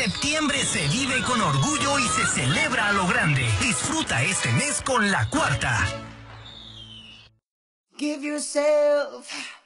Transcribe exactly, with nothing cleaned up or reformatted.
Septiembre se vive con orgullo y se celebra a lo grande. Disfruta este mes con La Cuarta. Give yourself